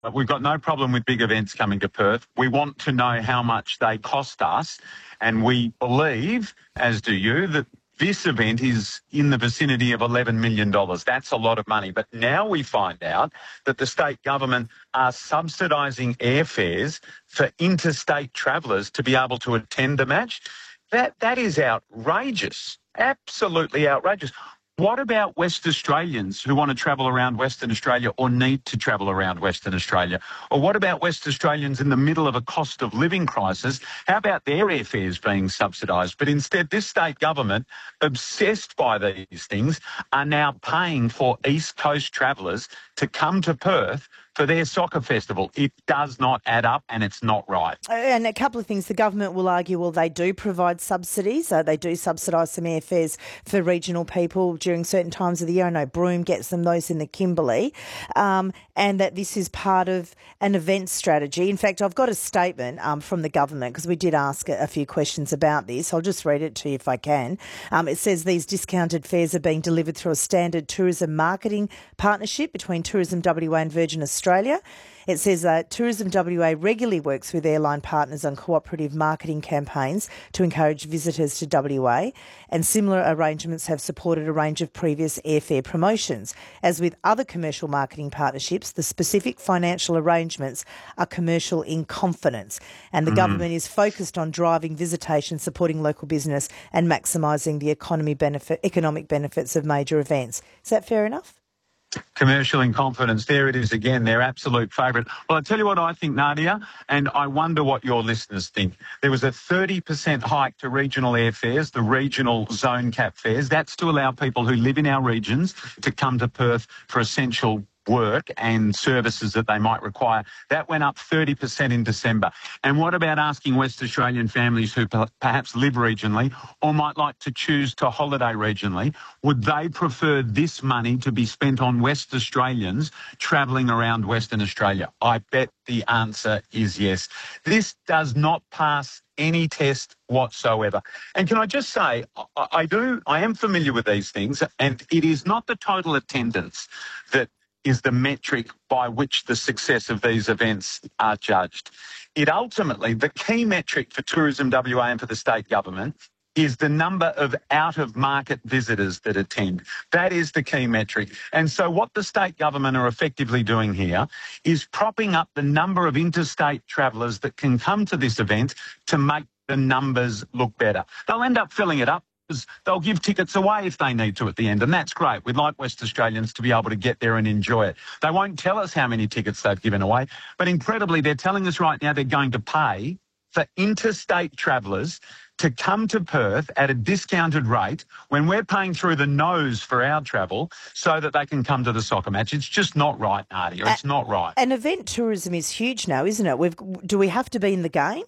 But we've got no problem with big events coming to Perth. We want to know how much they cost us, and we believe, as do you, that this event is in the vicinity of $11 million. That's a lot of money. But now we find out that the state government are subsidising airfares for interstate travellers to be able to attend the match. That is outrageous, absolutely outrageous. What about West Australians who want to travel around Western Australia or need to travel around Western Australia? Or what about West Australians in the middle of a cost of living crisis? How about their airfares being subsidised? But instead, this state government, obsessed by these things, are now paying for East Coast travellers to come to Perth for their soccer festival. It does not add up, and it's not right. And a couple of things. The government will argue, well, they do provide subsidies. They do subsidise some airfares for regional people during certain times of the year. I know Broome gets them, those in the Kimberley, and that this is part of an event strategy. In fact, I've got a statement from the government, because we did ask a few questions about this. I'll just read it to you if I can. It says these discounted fares are being delivered through a standard tourism marketing partnership between Tourism WA and Virgin Australia. It says that Tourism WA regularly works with airline partners on cooperative marketing campaigns to encourage visitors to WA, and similar arrangements have supported a range of previous airfare promotions. As with other commercial marketing partnerships, the specific financial arrangements are commercial in confidence, and the government is focused on driving visitation, supporting local business and maximising the economic benefits of major events. Is that fair enough? Commercial in confidence. There it is again, their absolute favourite. Well, I tell you what I think, Nadia, and I wonder what your listeners think. There was a 30% hike to regional airfares, the regional zone cap fares. That's to allow people who live in our regions to come to Perth for essential work and services that they might require. That went up 30% in December. And what about asking West Australian families who perhaps live regionally or might like to choose to holiday regionally? Would they prefer this money to be spent on West Australians travelling around Western Australia? I bet the answer is yes. This does not pass any test whatsoever. And can I just say, I am familiar with these things, and it is not the total attendance that is the metric by which the success of these events are judged. It ultimately, the key metric for Tourism WA and for the state government is the number of out-of-market visitors that attend. That is the key metric. And so what the state government are effectively doing here is propping up the number of interstate travellers that can come to this event to make the numbers look better. They'll end up filling it up. They'll give tickets away if they need to at the end, and that's great. We'd like West Australians to be able to get there and enjoy it. They won't tell us how many tickets they've given away, but incredibly, they're telling us right now they're going to pay for interstate travellers to come to Perth at a discounted rate when we're paying through the nose for our travel so that they can come to the soccer match. It's just not right, Nadia. It's not right. And event tourism is huge now, isn't it? Do we have to be in the game?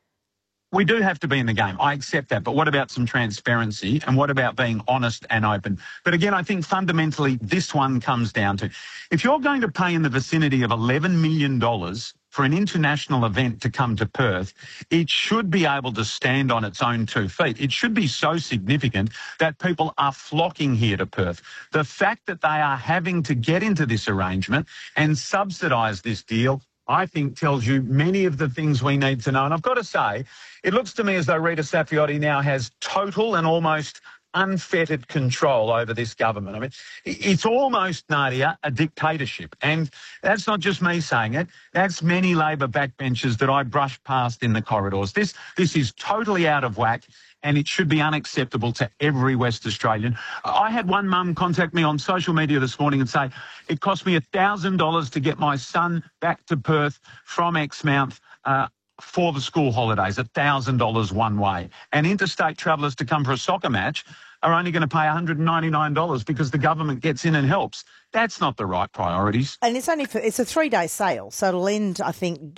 We do have to be in the game. I accept that. But what about some transparency, and what about being honest and open? But again, I think fundamentally this one comes down to, if you're going to pay in the vicinity of $11 million for an international event to come to Perth, it should be able to stand on its own 2 feet. It should be so significant that people are flocking here to Perth. The fact that they are having to get into this arrangement and subsidise this deal, I think, tells you many of the things we need to know. And I've got to say, it looks to me as though Rita Saffioti now has total and almost unfettered control over this government. I mean, it's almost, Nadia, a dictatorship. And that's not just me saying it. That's many Labor backbenchers that I brushed past in the corridors. This is totally out of whack, and it should be unacceptable to every West Australian. I had one mum contact me on social media this morning and say, it cost me $1,000 to get my son back to Perth from Exmouth for the school holidays, $1,000 one way. And interstate travellers to come for a soccer match are only going to pay $199 because the government gets in and helps. That's not the right priorities. And it's a 3-day sale, so it'll end, I think,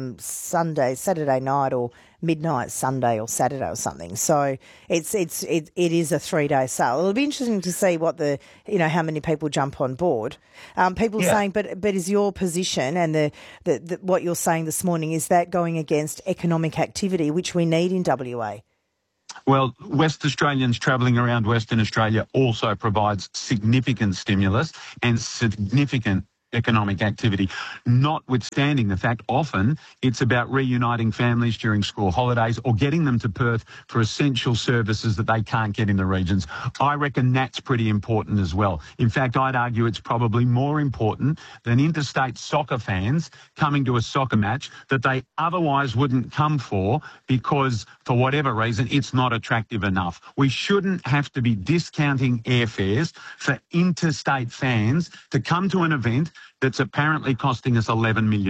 Saturday night or midnight Sunday or Saturday or something. So it is a 3-day sale. It'll be interesting to see what how many people jump on board. People saying, but is your position and the what you're saying this morning, is that going against economic activity, which we need in WA? Well, West Australians travelling around Western Australia also provides significant stimulus and significant economic activity, notwithstanding the fact often it's about reuniting families during school holidays or getting them to Perth for essential services that they can't get in the regions. I reckon that's pretty important as well. In fact, I'd argue it's probably more important than interstate soccer fans coming to a soccer match that they otherwise wouldn't come for because, for whatever reason, it's not attractive enough. We shouldn't have to be discounting airfares for interstate fans to come to an event that's apparently costing us $11 million.